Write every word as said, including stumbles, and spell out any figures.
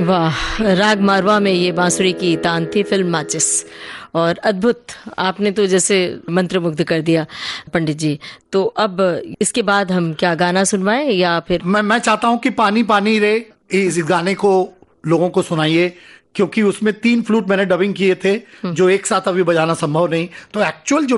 वाह, राग मारवा में ये बांसुरी की तान थी, फिल्म माचिस। और अद्भुत, आपने तो जैसे मंत्रमुग्ध कर दिया पंडित जी। तो अब इसके बाद हम क्या गाना सुनवाएं या फिर? मैं मैं चाहता हूं कि पानी पानी रे इस गाने को लोगों को सुनाइए, क्योंकि उसमें तीन फ्लूट मैंने डबिंग किए थे जो एक साथ अभी बजाना संभव नहीं। तो एक्चुअल जो